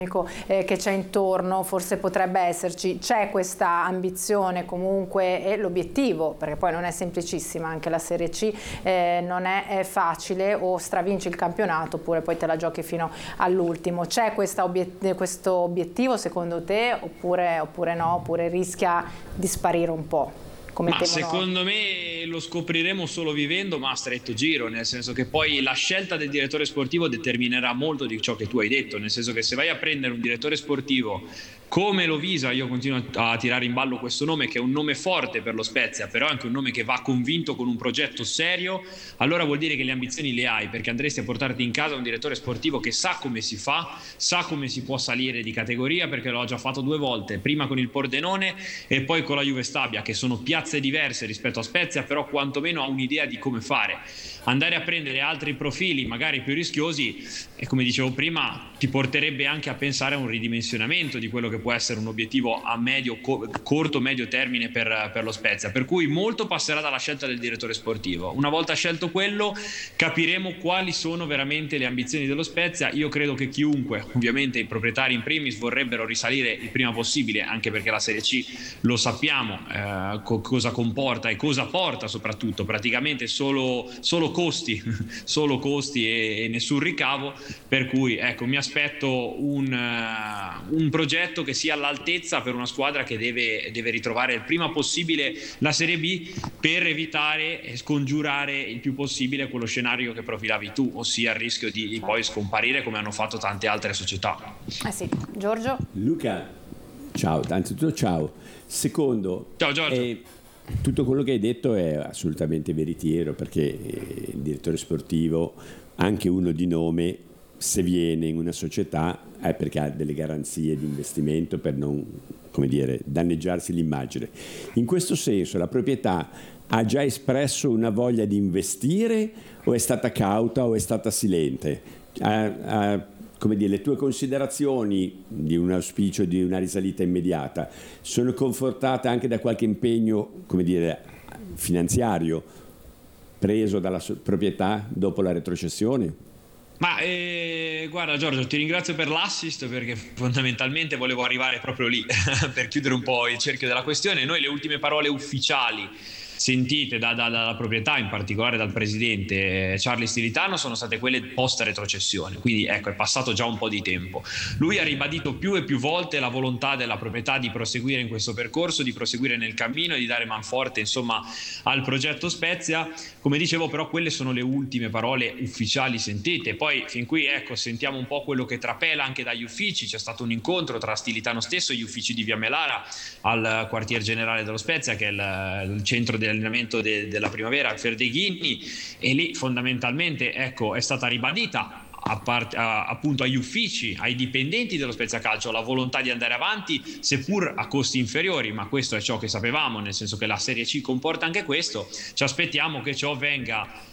che c'è intorno, forse potrebbe esserci, c'è questa ambizione comunque e l'obiettivo, perché poi non è semplicissima anche la Serie C, non è facile, o stravinci il campionato oppure poi te la giochi fino all'ultimo. C'è questo obiettivo secondo te oppure no, oppure rischia di sparire un po'? Ma secondo me lo scopriremo solo vivendo, ma a stretto giro, nel senso che poi la scelta del direttore sportivo determinerà molto di ciò che tu hai detto, nel senso che se vai a prendere un direttore sportivo come Lovisa, io continuo a tirare in ballo questo nome, che è un nome forte per lo Spezia, però è anche un nome che va convinto con un progetto serio, allora vuol dire che le ambizioni le hai, perché andresti a portarti in casa un direttore sportivo che sa come si fa, sa come si può salire di categoria, perché l'ho già fatto 2 volte, prima con il Pordenone e poi con la Juve Stabia, che sono piazze diverse rispetto a Spezia, però quantomeno ha un'idea di come fare. Andare a prendere altri profili magari più rischiosi, e come dicevo prima, ti porterebbe anche a pensare a un ridimensionamento di quello che può essere un obiettivo a corto-medio termine per lo Spezia, per cui molto passerà dalla scelta del direttore sportivo. Una volta scelto quello, capiremo quali sono veramente le ambizioni dello Spezia. Io credo che chiunque, ovviamente i proprietari in primis, vorrebbero risalire il prima possibile, anche perché la Serie C lo sappiamo cosa comporta e cosa porta, soprattutto praticamente solo costi solo costi e nessun ricavo, per cui ecco, mi aspetto un progetto che sia all'altezza per una squadra che deve ritrovare il prima possibile la Serie B, per evitare e scongiurare il più possibile quello scenario che profilavi tu, ossia il rischio di poi scomparire come hanno fatto tante altre società. Sì. Giorgio? Luca, ciao, anzitutto ciao. Secondo, ciao Giorgio. Tutto quello che hai detto è assolutamente veritiero, perché il direttore sportivo, anche uno di nome, se viene in una società è perché ha delle garanzie di investimento per non, come dire, danneggiarsi l'immagine. In questo senso la proprietà ha già espresso una voglia di investire, o è stata cauta o è stata silente? Come dire, le tue considerazioni di un auspicio di una risalita immediata sono confortate anche da qualche impegno, come dire, finanziario preso dalla proprietà dopo la retrocessione? Ma guarda Giorgio, ti ringrazio per l'assist, perché fondamentalmente volevo arrivare proprio lì per chiudere un po' il cerchio della questione. Noi le ultime parole ufficiali sentite dalla proprietà, in particolare dal presidente Charlie Stilitano, sono state quelle post retrocessione, quindi ecco, è passato già un po' di tempo. Lui ha ribadito più e più volte la volontà della proprietà di proseguire in questo percorso, di proseguire nel cammino e di dare manforte insomma al progetto Spezia. Come dicevo, però, quelle sono le ultime parole ufficiali sentite. Poi fin qui ecco, sentiamo un po' quello che trapela anche dagli uffici. C'è stato un incontro tra Stilitano stesso e gli uffici di Via Melara al quartier generale dello Spezia, che è il centro di allenamento della primavera, Ferdeghini, e lì fondamentalmente ecco, è stata ribadita appunto agli uffici, ai dipendenti dello Spezia Calcio, la volontà di andare avanti seppur a costi inferiori, ma questo è ciò che sapevamo, nel senso che la Serie C comporta anche questo. Ci aspettiamo che ciò venga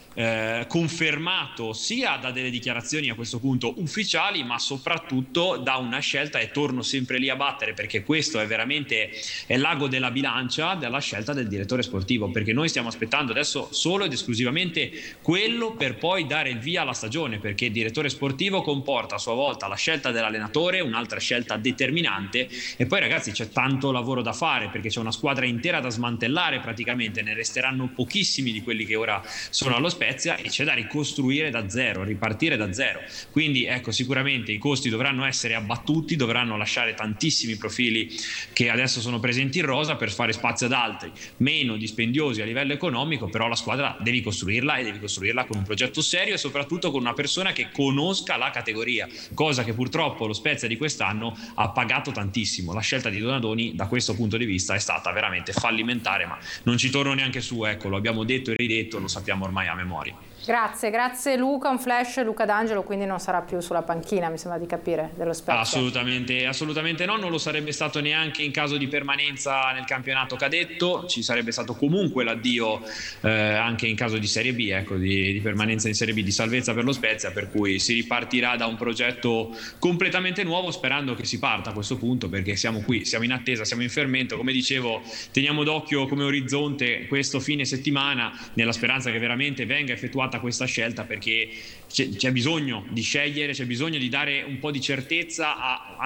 confermato sia da delle dichiarazioni a questo punto ufficiali, ma soprattutto da una scelta, e torno sempre lì a battere perché questo è veramente l'ago della bilancia della scelta del direttore sportivo, perché noi stiamo aspettando adesso solo ed esclusivamente quello per poi dare il via alla stagione, perché il direttore sportivo comporta a sua volta la scelta dell'allenatore, un'altra scelta determinante, e poi ragazzi c'è tanto lavoro da fare, perché c'è una squadra intera da smantellare praticamente, ne resteranno pochissimi di quelli che ora sono allo Spezia, e c'è da ricostruire da zero, ripartire da zero. Quindi ecco, sicuramente i costi dovranno essere abbattuti, dovranno lasciare tantissimi profili che adesso sono presenti in rosa per fare spazio ad altri meno dispendiosi a livello economico, però la squadra devi costruirla, e devi costruirla con un progetto serio e soprattutto con una persona che conosca la categoria, cosa che purtroppo lo Spezia di quest'anno ha pagato tantissimo. La scelta di Donadoni da questo punto di vista è stata veramente fallimentare, ma non ci torno neanche su, ecco, lo abbiamo detto e ridetto, lo sappiamo ormai a memoria. Grazie Luca, un flash. Luca D'Angelo quindi non sarà più sulla panchina, mi sembra di capire, dello Spezia. Assolutamente no, non lo sarebbe stato neanche in caso di permanenza nel campionato cadetto, ci sarebbe stato comunque l'addio anche in caso di Serie B, ecco, di permanenza in Serie B, di salvezza per lo Spezia, per cui si ripartirà da un progetto completamente nuovo, sperando che si parta a questo punto, perché siamo qui, siamo in attesa, siamo in fermento. Come dicevo, teniamo d'occhio come orizzonte questo fine settimana, nella speranza che veramente venga effettuata questa scelta, perché c'è bisogno di scegliere, c'è bisogno di dare un po' di certezza